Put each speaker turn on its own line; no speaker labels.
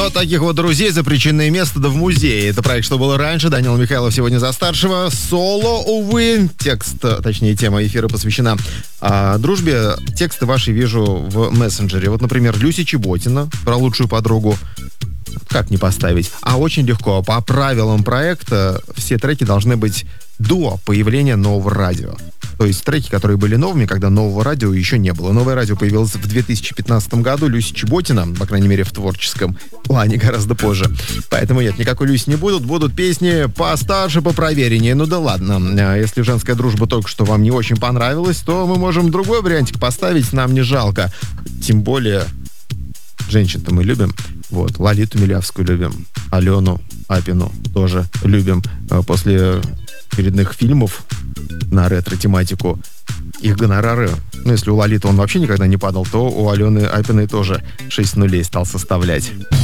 вот таких вот друзей за причинное место да в музее. Это проект «Что было раньше». Данила Михайлов сегодня за старшего. Соло, увы. Текст, точнее, тема эфира посвящена дружбе. Тексты ваши вижу в мессенджере. Вот, например, Люся Чеботина про лучшую подругу. Как не поставить? А очень легко. По правилам проекта все треки должны быть до появления нового радио. То есть треки, которые были новыми, когда нового радио еще не было. Новое радио появилось в 2015 году. Люся Чеботина, по крайней мере, в творческом плане гораздо позже. Поэтому нет, никакой Люси не будут. Будут песни постарше, попровереннее. Ну да ладно. Если женская дружба только что вам не очень понравилась, то мы можем другой вариантик поставить. Нам не жалко. Тем более, женщин-то мы любим. Вот, Лолиту Милявскую любим. Алену Апину тоже любим. После очередных фильмов на ретро-тематику их гонорары, ну, если у Лолиты он вообще никогда не падал, то у Алены Апиной тоже 6 нулей стал составлять.